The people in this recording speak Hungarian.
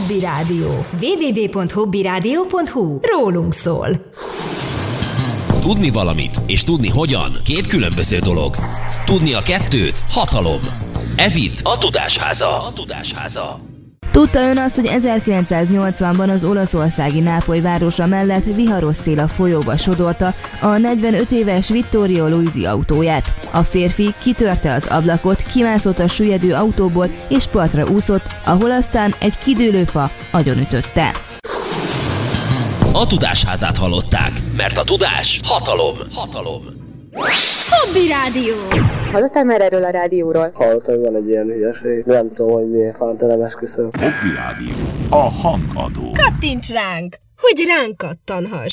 Hobby Rádió. www.hobbyradio.hu. Rólunk szól. Tudni valamit és tudni hogyan két különböző dolog. Tudni a kettőt hatalom. Ez itt a Tudásháza. Tudta ön azt, hogy 1980-ban az olaszországi Nápoly városa mellett viharos szél a folyóba sodorta a 45 éves Vittorio Luisi autóját. A férfi kitörte az ablakot, kimászott a süllyedő autóból és partra úszott, ahol aztán egy kidőlő fa agyonütötte. A Tudásházát hallották, mert a tudás hatalom. Hobby Rádió. Hallottál már erről a rádióról? Hallottam, van egy ilyen hülyeség. Nem tudom, hogy miért fántelem, esküszöm. Hobby Rádió. A hangadó. Kattints ránk, hogy ránk kattanhass.